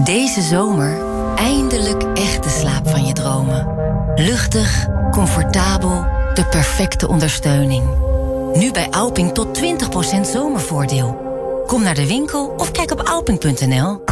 Deze zomer eindelijk echt de slaap van je dromen. Luchtig, comfortabel, de perfecte ondersteuning. Nu bij Alping tot 20% zomervoordeel. Kom naar de winkel of kijk op alping.nl.